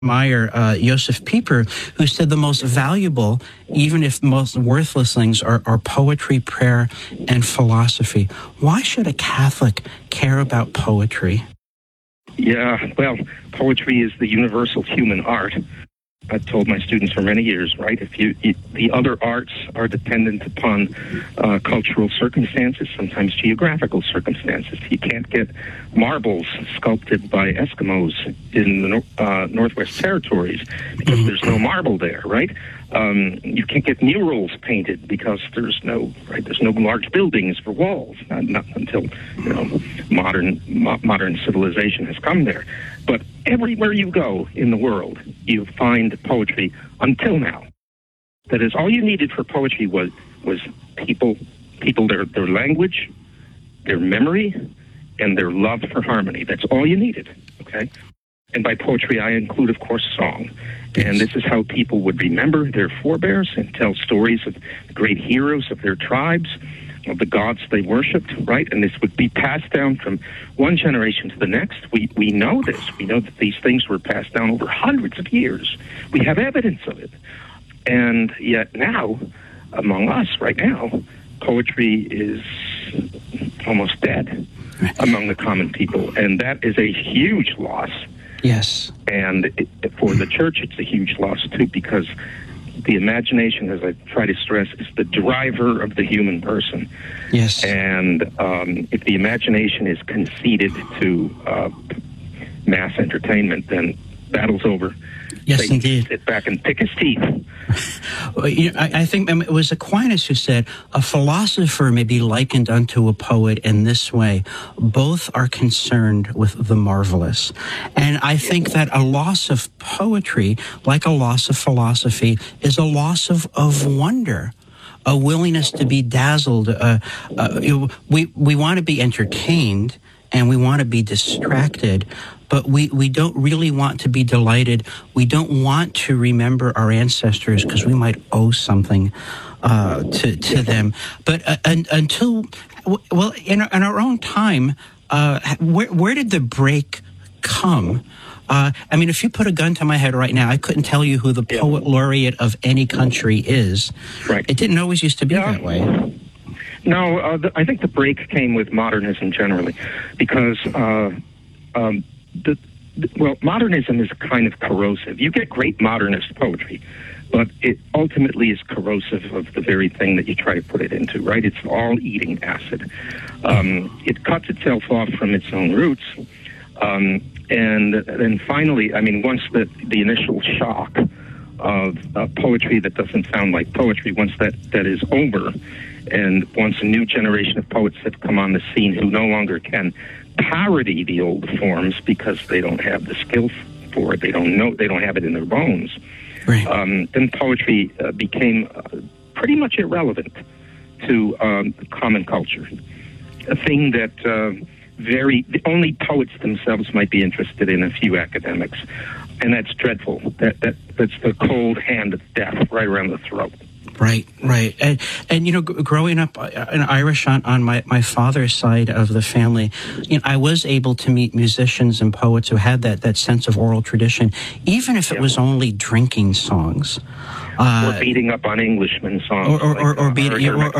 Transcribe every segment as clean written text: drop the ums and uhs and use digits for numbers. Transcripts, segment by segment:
admire Josef Pieper, who said the most valuable, even if most worthless things, are poetry, prayer, and philosophy. Why should a Catholic care about poetry? Yeah, well, poetry is the universal human art. I've told my students for many years, right? The other arts are dependent upon cultural circumstances, sometimes geographical circumstances. You can't get marbles sculpted by Eskimos in the Northwest Territories because there's no marble there, right? You can't get murals painted because there's no large buildings for walls. Not until modern civilization has come there. But everywhere you go in the world, you find poetry until now. That is, all you needed for poetry was people, their language, their memory, and their love for harmony. That's all you needed, okay? And by poetry, I include, of course, song. And this is how people would remember their forebears and tell stories of the great heroes of their tribes, of the gods they worshipped, right? And this would be passed down from one generation to the next. We know this. We know that these things were passed down over hundreds of years. We have evidence of it. And yet now, among us right now, poetry is almost dead among the common people. And that is a huge loss. Yes. And for the church, it's a huge loss, too, because the imagination, as I try to stress, is the driver of the human person. Yes. And if the imagination is conceded to mass entertainment, then battle's over. Yes, so indeed. Sit back and pick his teeth. I think it was Aquinas who said, a philosopher may be likened unto a poet in this way. Both are concerned with the marvelous. And I think that a loss of poetry, like a loss of philosophy, is a loss of wonder. A willingness to be dazzled. We want to be entertained and we want to be distracted, but we don't really want to be delighted. We don't want to remember our ancestors because we might owe something to them. But until, well, in our own time, where did the break come? I mean, if you put a gun to my head right now, I couldn't tell you who the poet laureate of any country is. Right. It didn't always used to be that way. No, I think the break came with modernism generally, because modernism is kind of corrosive. You get great modernist poetry, but it ultimately is corrosive of the very thing that you try to put it into, right? It's all eating acid. It cuts itself off from its own roots. And then finally, I mean, once the initial shock of poetry that doesn't sound like poetry, once that is over, and once a new generation of poets have come on the scene who no longer can parody the old forms because they don't have the skill for it, they don't have it in their bones, right. Then poetry became pretty much irrelevant to common culture. A thing that the only poets themselves might be interested in, a few academics, and that's dreadful. That's the cold hand of death right around the throat. Right. And growing up in Irish on my father's side of the family, I was able to meet musicians and poets who had that sense of oral tradition, even if it was only drinking songs. Or beating up on Englishmen songs, or beating or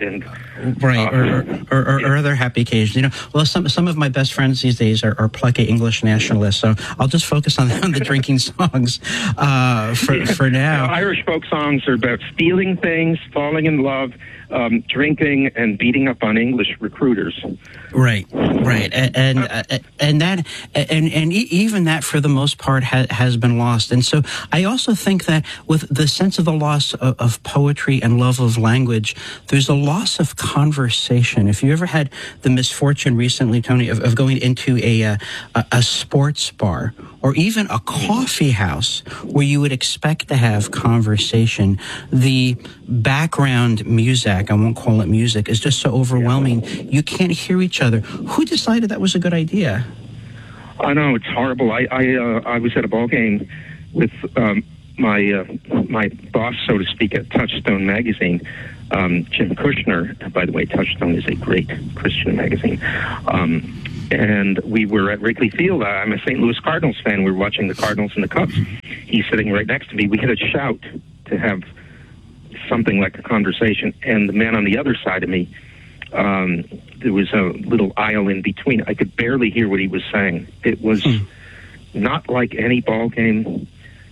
other happy occasions. Well, some of my best friends these days are plucky English nationalists, so I'll just focus on the drinking songs for now. Irish folk songs are about stealing things, falling in love, drinking, and beating up on English recruiters. Right, and even that, for the most part, has been lost. And so I also think that with the sense of the loss of poetry and love of language, there's a loss of conversation. If you ever had the misfortune recently, Tony, of going into a sports bar or even a coffee house where you would expect to have conversation, the background music, I won't call it music, is just so overwhelming. You can't hear each other. Who decided that was a good idea? I know, it's horrible. I was at a ball game with my boss, so to speak, at Touchstone magazine, Jim Kushner. By the way, Touchstone is a great Christian magazine. And we were at Wrigley Field. I'm a St. Louis Cardinals fan. We were watching the Cardinals and the Cubs. He's sitting right next to me. We had a shout to have something like a conversation. And the man on the other side of me, there was a little aisle in between. I could barely hear what he was saying. It was not like any ball game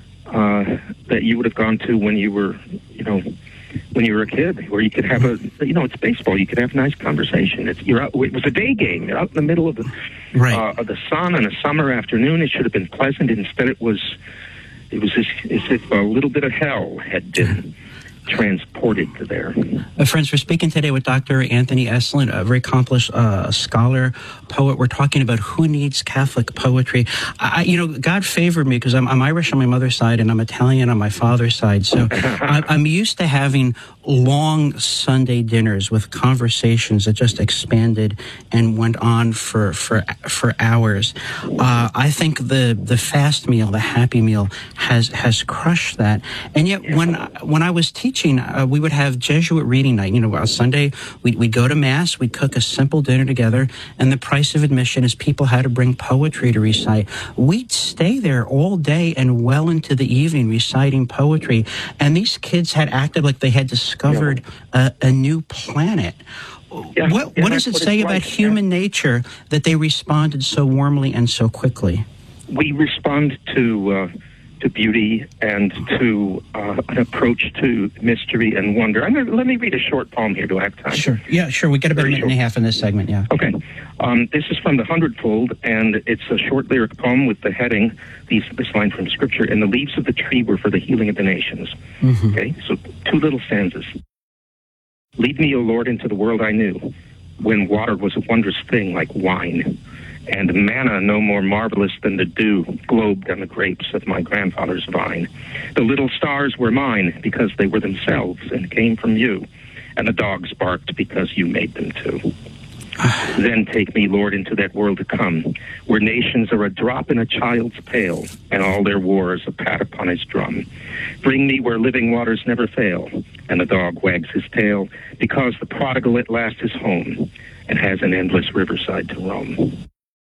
that you would have gone to when you were, when you were a kid, where you could have it's baseball. You could have a nice conversation. It was a day game. You're out in the middle of the sun on a summer afternoon. It should have been pleasant. Instead, it was as if a little bit of hell had been transported to there. Friends, we're speaking today with Dr. Anthony Esolen, a very accomplished scholar, poet. We're talking about who needs Catholic poetry. God favored me because I'm Irish on my mother's side and I'm Italian on my father's side. So I'm used to having long Sunday dinners with conversations that just expanded and went on for hours. I think the fast meal, the happy meal, has crushed that. And yet, when I was teaching, we would have Jesuit reading night. On Sunday, we'd go to Mass, we'd cook a simple dinner together, and the price of admission is people had to bring poetry to recite. We'd stay there all day and well into the evening reciting poetry, and these kids had acted like they had discovered a new planet. What does it say about human nature that they responded so warmly and so quickly? We respond to beauty and to an approach to mystery and wonder. Let me read a short poem here. Do I have time? Sure. Yeah, sure. We got about a minute and a half in this segment, yeah. Okay. This is from the Hundredfold, and it's a short lyric poem with the heading, this line from Scripture, "And the leaves of the tree were for the healing of the nations." Mm-hmm. Okay, so 2 little stanzas. "Lead me, O Lord, into the world I knew, when water was a wondrous thing like wine, and manna no more marvelous than the dew globed on the grapes of my grandfather's vine. The little stars were mine because they were themselves and came from you, and the dogs barked because you made them too. Then take me, Lord, into that world to come, where nations are a drop in a child's pail, and all their war is a pat upon his drum. Bring me where living waters never fail, and the dog wags his tail, because the prodigal at last is home, and has an endless riverside to roam."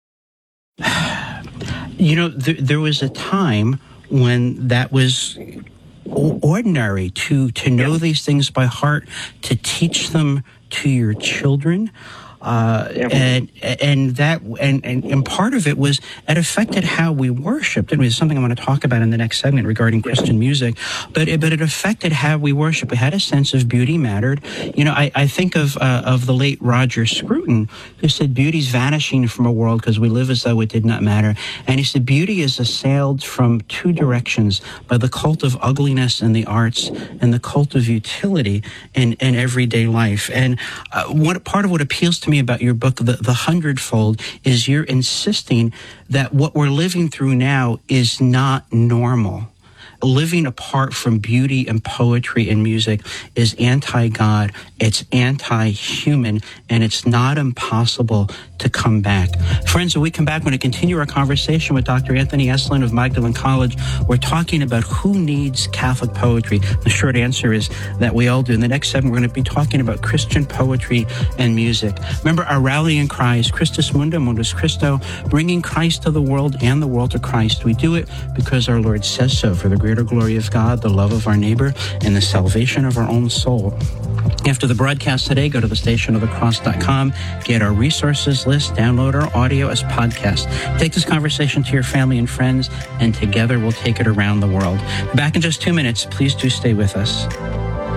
There was a time when that was ordinary to know these things by heart, to teach them to your children. And part of it was it affected how we worshipped. It was something I'm going to talk about in the next segment regarding Christian music, but it affected how we worship. We had a sense of beauty mattered. I think of the late Roger Scruton, who said beauty's vanishing from a world because we live as though it did not matter. And he said beauty is assailed from 2 directions, by the cult of ugliness in the arts and the cult of utility in everyday life. And part of what appeals to me about your book, The Hundredfold, is you're insisting that what we're living through now is not normal. Living apart from beauty and poetry and music is anti-God, it's anti-human, and it's not impossible to come back. Friends, when we come back, we're going to continue our conversation with Dr. Anthony Esolen of Magdalen College. We're talking about who needs Catholic poetry. The short answer is that we all do. In the next segment, we're going to be talking about Christian poetry and music. Remember, our rallying cry is Christus Mundum, Mundus Christo, bringing Christ to the world and the world to Christ. We do it because our Lord says so, for the greater glory of God, the love of our neighbor, and the salvation of our own soul. After the broadcast today, go to thestationofthecross.com, get our resources list, download our audio as podcast. Take this conversation to your family and friends, and together we'll take it around the world. Back in just 2 minutes. Please do stay with us.